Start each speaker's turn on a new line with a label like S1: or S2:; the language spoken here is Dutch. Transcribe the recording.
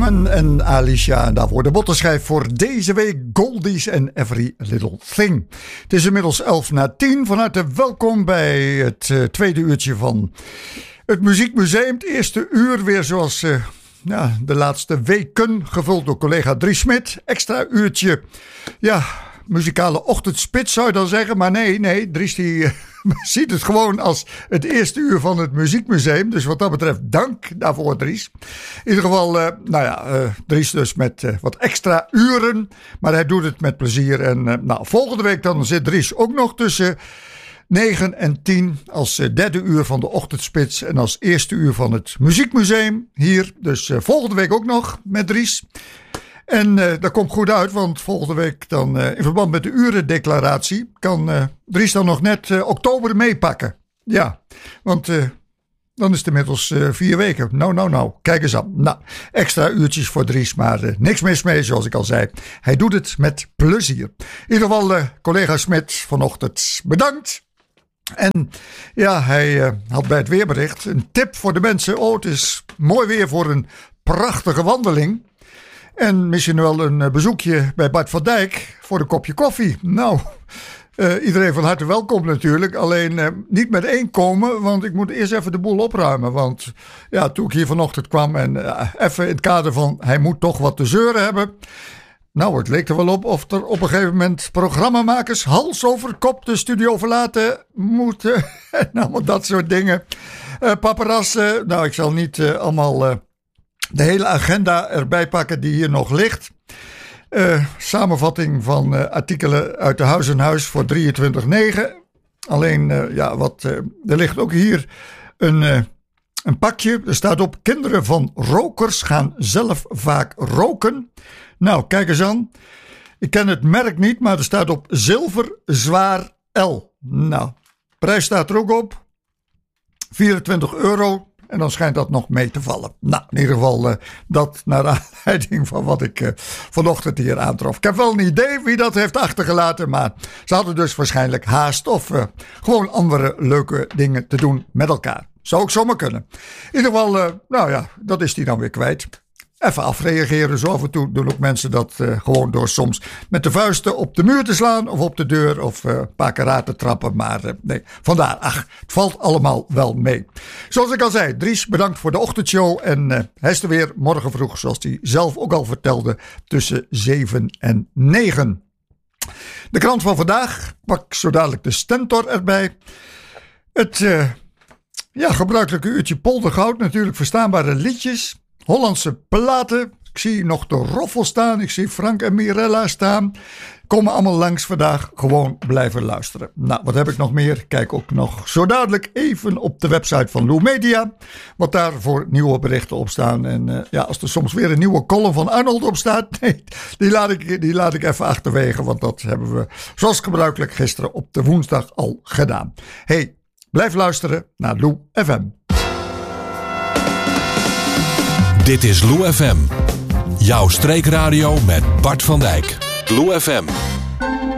S1: Simon en Alicia. En daarvoor de bottenschijf voor deze week. Goldies and Every Little Thing. Het is inmiddels 11:10. Van harte welkom bij het tweede uurtje van het Muziekmuseum. Het eerste uur weer zoals de laatste weken. Gevuld door collega Dries Smit. Extra uurtje. Muzikale ochtendspits zou je dan zeggen. Maar nee, Dries die ziet het gewoon als het eerste uur van het Muziekmuseum. Dus wat dat betreft dank daarvoor, Dries. In ieder geval, Dries dus met wat extra uren. Maar hij doet het met plezier. En volgende week dan zit Dries ook nog tussen 9 en 10 als derde uur van de ochtendspits. En als eerste uur van het Muziekmuseum hier. Dus volgende week ook nog met Dries. En dat komt goed uit, want volgende week dan in verband met de urendeclaratie kan Dries dan nog net oktober meepakken. Ja, want dan is het inmiddels 4 weken. Nou, kijk eens aan. Nou, extra uurtjes voor Dries, maar niks mis mee, zoals ik al zei. Hij doet het met plezier. In ieder geval, collega Smit vanochtend bedankt. En ja, hij had bij het weerbericht een tip voor de mensen. Oh, het is mooi weer voor een prachtige wandeling. En misschien wel een bezoekje bij Bart van Dijk voor een kopje koffie. Nou, iedereen van harte welkom natuurlijk. Alleen niet met één komen, want ik moet eerst even de boel opruimen. Want ja, toen ik hier vanochtend kwam en even in het kader van hij moet toch wat te zeuren hebben. Nou, het leek er wel op of er op een gegeven moment programmamakers hals over kop de studio verlaten moeten. En allemaal dat soort dingen. Paparazzen, nou ik zal niet allemaal de hele agenda erbij pakken die hier nog ligt. Samenvatting van artikelen uit de Huis en Huis voor 23/9. Alleen, er ligt ook hier een pakje. Er staat op: kinderen van rokers gaan zelf vaak roken. Nou, kijk eens aan. Ik ken het merk niet, maar er staat op zilver zwaar L. Nou, prijs staat er ook op. €24. En dan schijnt dat nog mee te vallen. Nou, in ieder geval dat naar aanleiding van wat ik vanochtend hier aantrof. Ik heb wel een idee wie dat heeft achtergelaten. Maar ze hadden dus waarschijnlijk haast of gewoon andere leuke dingen te doen met elkaar. Zou ook zomaar kunnen. In ieder geval, dat is die dan weer kwijt. Even afreageren. Zo af en toe doen ook mensen dat gewoon door soms met de vuisten op de muur te slaan. Of op de deur of een paar keer aan te trappen. Maar nee, vandaar. Het valt allemaal wel mee. Zoals ik al zei, Dries bedankt voor de ochtendshow. En hij is er weer morgen vroeg, zoals hij zelf ook al vertelde, tussen 7 en 9. De krant van vandaag. Pak zo dadelijk de Stentor erbij. Het gebruikelijke uurtje Poldergoud. Natuurlijk verstaanbare liedjes. Hollandse platen. Ik zie nog de Roffel staan. Ik zie Frank en Mirella staan. Komen allemaal langs vandaag. Gewoon blijven luisteren. Nou, wat heb ik nog meer? Kijk ook nog zo dadelijk even op de website van Lou Media. Wat daar voor nieuwe berichten op staan. En als er soms weer een nieuwe column van Arnold op staat. Nee, die laat ik even achterwege. Want dat hebben we zoals gebruikelijk gisteren op de woensdag al gedaan. Hey, blijf luisteren naar Lou FM.
S2: Dit is Lou FM. Jouw streekradio met Bart van Dijk. Lou FM.